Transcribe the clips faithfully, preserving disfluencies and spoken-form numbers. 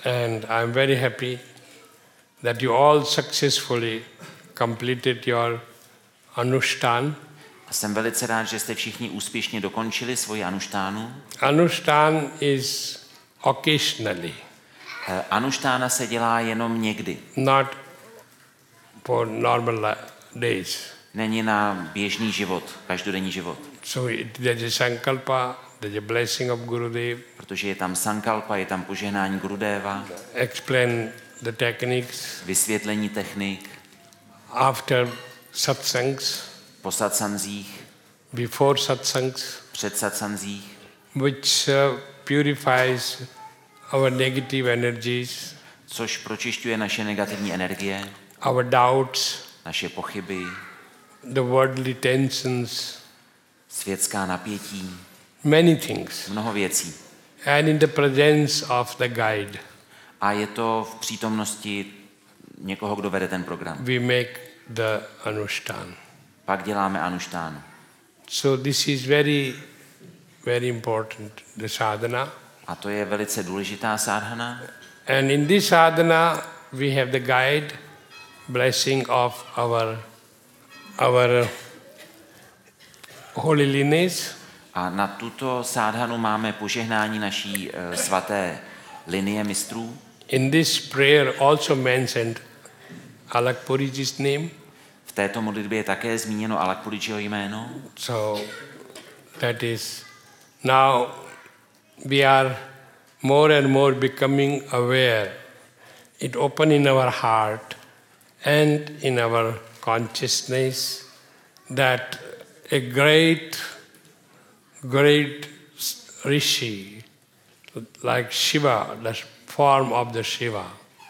And I'm very happy that you all successfully completed your Anushtan. A jsem velice rád, že jste všichni úspěšně dokončili svoji anuštánu. Anushtan is occasionally. Anuštána se dělá jenom někdy. Not for normal days. Není na běžný život, každodenní život. So it, there is sankalpa, there is a blessing of Gurudev. Protože je tam sankalpa, je tam požehnání Gurudeva. Explain the techniques. Vysvětlení technik. After satsangs. Po satsanzích. Before satsangs. Před satsanzích. Which uh, purifies our negative energies. Což pročišťuje naše negativní energie. Our doubts. Naše pochyby. The worldly tensions. Světská napětí. Many things. Mnoho věcí. And in the presence of the guide. A je to v přítomnosti někoho, kdo vede ten program. We make the Anushtan. Pak děláme anuštánu. So this is very, very important, the sadhana. A to je velice důležitá sadhana. And in this sadhana we have the guide, blessing of our, our holy lineage. A na tuto sádhanu máme požehnání naší uh, svaté linie mistrů. In this prayer also mentioned Alakpuriji's name. V této modlitbě je také zmíněno Alakpurijiho jméno. So that is now we are more and more becoming aware. It open in our heart and in our consciousness that a great, great rishi like Shiva, the form of the Shiva,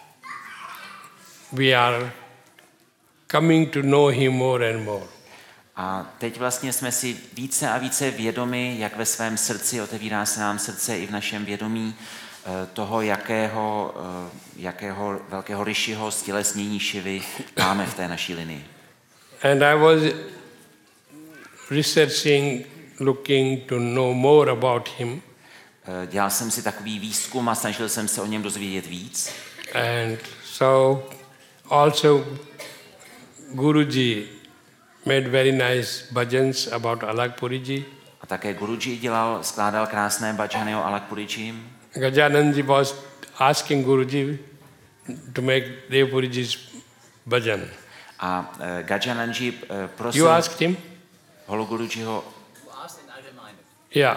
we are coming to know him more and more. A teď vlastně jsme si více a více vědomi, jak ve svém srdci, otevírá se nám srdce i v našem vědomí toho, jakého, jakého velkého rishiho stělesnění Šivy máme v té naší linii. And I was researching, looking to know more about him. Dělal jsem si takový výzkum a snažil jsem se o něm dozvědět víc. And so also Guruji made very nice bhajans about Alakpuriji. A také Guruji dělal, skládal krásné bhajany o Alakpurijim. Gajananji was asking Guruji to make Devpuriji's bhajan. A uh, Gajananji uh, prosil You asked him? Holo Gurujiho. Yeah.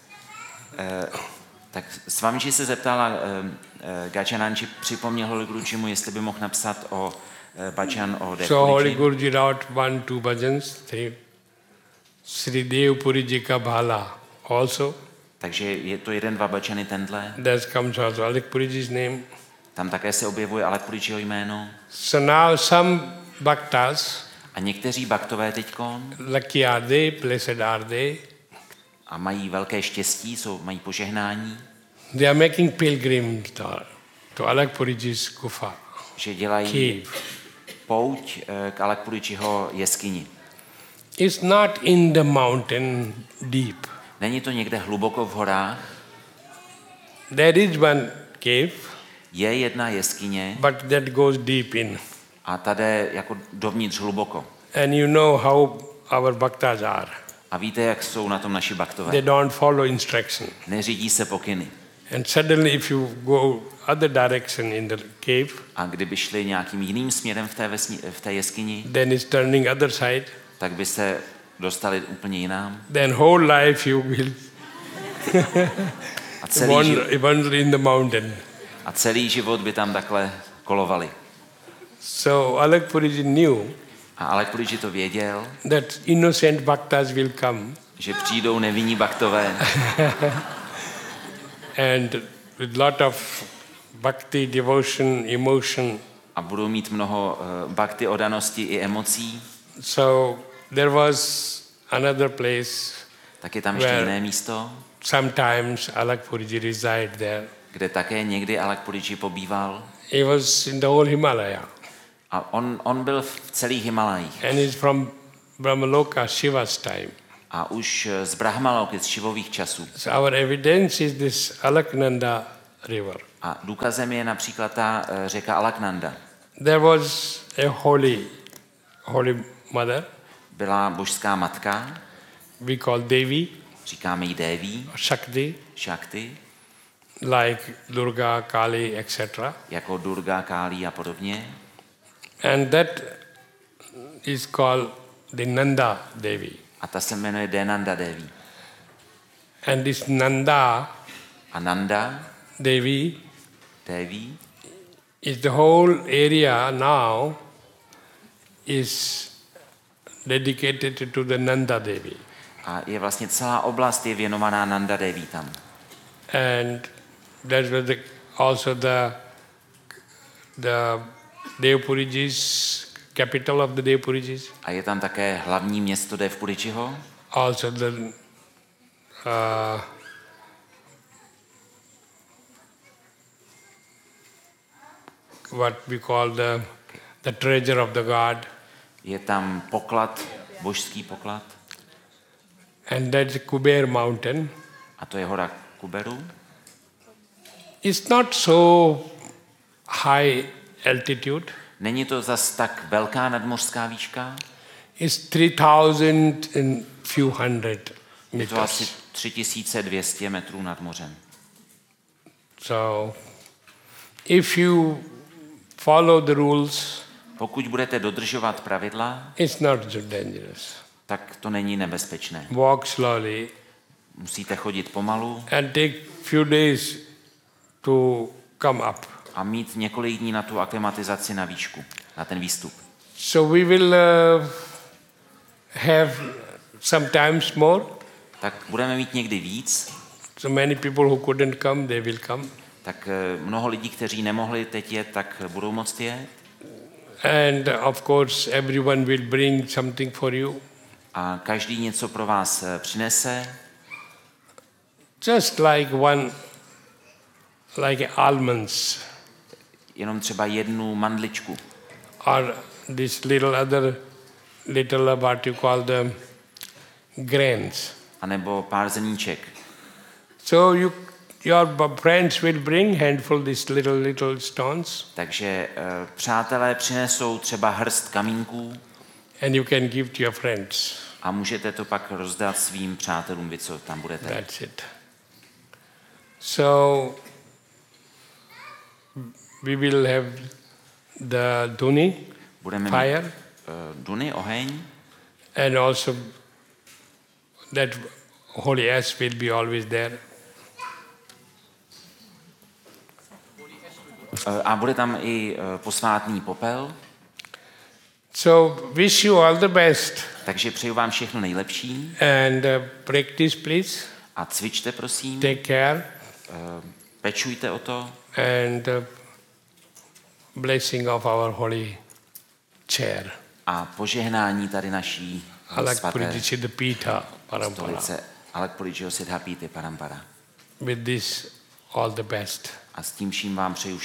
Uh, tak Swamiji se zeptala, uh, uh, Gajananji připomněl Holo Gurujimu, jestli by mohl napsat o uh, bhajan o Devpuriji. So Holy Guruji wrote one, two bhajans, three. Sri Devpuriji ka bhala also. Takže je to jeden, dva bhajany tenhle. That comes also Alakpuriji's name. Tam také se objevuje Alakpurijiho jméno. So now some bhaktas, a někteří baktové teďkon, lucky are they, blessed are they, a mají velké štěstí, jsou, mají požehnání, they are making pilgrims to, to Alakpuriji's gufa, že dělají pouť k Alakpurijiho jeskyni. It's not in the mountain deep. Není to někde hluboko v horách. There is one cave. Je jedna jeskyně. But that goes deep in. A ta jde jako dovnitř hluboko. And you know how our bhaktas are. A víte, jak jsou na tom naši baktové. They don't follow instruction. Neřídí se pokyny. And suddenly if you go other direction in the cave. A kdyby šli nějakým jiným směrem v té, vesni, v té jeskyni. Then it's turning other side. Tak by se dostali úplně jinam. Then whole life you will wander, wander in the mountain. A celý život by tam takhle kolovali. So Alakpuriji knew. A Alakpuriji to věděl. That innocent bhaktas will come. Že přijdou nevinní baktové. And with lot of bhakti, devotion, emotion. A budou mít mnoho uh, bhakti, odanosti i emocí. So there was another place. Tak je tam ještě jiné místo. Sometimes Alakpuriji reside there. Kde také někdy Alakpuriji pobýval. He was in the whole Himalaya. A on, on byl v celých Himalajích. And he's from Brahmaloka, Shiva's time. A už z Brahmaloky, z Šivových časů. So our evidence is this Alaknanda river. A důkazem je například ta eh, řeka Alaknanda. There was a holy, holy mother, Byla božská matka, we call Devi, říkáme jí Devi, Shakti, Shakti, like Durga, Kali, et cetera. jako Durga, Kali a podobně. And that is called the Nanda Devi. A ta se jmenuje Denanda Devi. And this Nanda A Nanda Devi Devi is the whole area now is dedicated to the Nanda Devi. a je vlastně celá oblast je věnovaná Nanda Devi tam. And that was the, also the the Devpurijis, capital of the Devpurijis. A je tam také hlavní město Devpuričiho, Also the uh, what we call the the treasure of the god, je tam poklad, božský poklad, and that's Kuber mountain. a to je hora Kuberu. It's not so high altitude. Není to zas tak velká nadmořská výška, It's three thousand and few hundred je to asi meters. tři tisíce dvě stě metrů nad mořem. So, if you follow the rules, Pokud budete dodržovat pravidla, it's not so dangerous. tak to není nebezpečné. Walk slowly Musíte chodit pomalu and take few days to come up. a mít několik dní na tu aklimatizaci na výšku, na ten výstup. So we will uh, have sometimes more. Tak budeme mít někdy víc, So many people who couldn't come, they will come. tak eh, mnoho lidí, kteří nemohli teď jet, tak budou moct jet. And of course, everyone will bring something for you. A každý něco pro vás eh, přinese, Just like one, like almonds jenom třeba jednu mandličku, or this little other, little what you call the grains. anebo pár zrníček. So you, your b- friends will bring handful these little little stones, Takže eh, přátelé přinesou třeba hrst kamínků and you can give to your friends. a můžete to pak rozdat svým přátelům, vy co tam budete. That's it. So we will have the duni, Budeme mít fire, eh, duny, oheň, and also that holy ash will be always there. eh, a bude tam i eh, posvátný popel. So wish you all the best Takže přeju vám všechno nejlepší and uh, practice, please. a cvičte, prosím, Take care eh, pečujte o to and uh, blessing of our holy chair. a požehnání tady naší Alak svaté Purijita Pita Parampara. stolice Alakpurijiho Siddhapity Parampara. With this, all the best. A s tím vším vám přeju